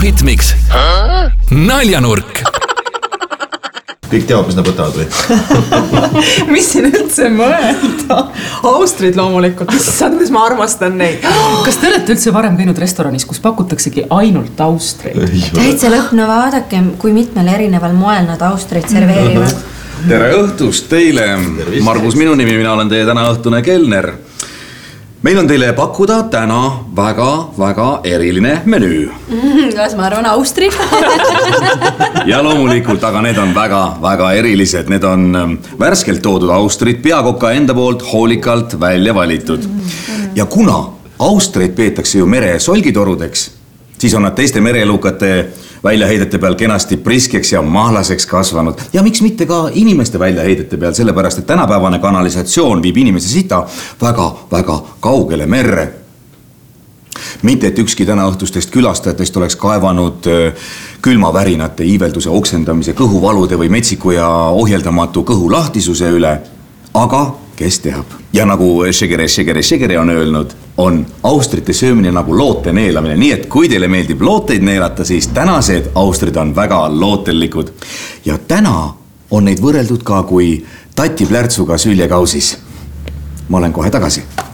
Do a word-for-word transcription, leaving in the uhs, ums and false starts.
Algoritmiks naljanurk. Kõik teavad, mis nad võtavad või? Mis siin üldse mõelda? Austrid loomulikult, issand, mis ma armastan neid. Kas te olete üldse varem käinud restoranis, kus pakutaksegi ainult austreid? Täitsa lõpno vaadake, kui mitmel erineval moel nad austreid serveerivad. Tere õhtust teile! Margus minu nimi, mina olen teie täna õhtune kelner. Meil on teile pakkuda täna väga-väga eriline menüü. Kas ma arvan austrid? Ja loomulikult, aga need on väga-väga erilised. Need on värskelt toodud austrid, peakoka enda poolt hoolikalt välja valitud. Ja kuna austreid peetakse ju mere solgitorudeks, siis on nad teiste mereelukate väljaheidete peal kenasti priskeks ja mahlaseks kasvanud. Ja miks mitte ka inimeste väljaheidete peal, sellepärast, et tänapäevane kanalisatsioon viib inimese sita väga-väga kaugele merre. Mitte, et ükski täna õhtustest külastajatest oleks kaevanud külmavärinate, iivelduse, oksendamise, kõhuvalude või metsiku ja ohjeldamatu kõhu lahtisuse üle, aga kes teab? Ja nagu Šegere, Šegere, Šegere on öelnud, on austrite söömine nagu loote neelamine. Nii et kui teile meeldib looteid neelata, siis tänased austrid on väga lootellikud. Ja täna on neid võrreldud ka kui tati plärtsuga süljekausis. Ma olen kohe tagasi.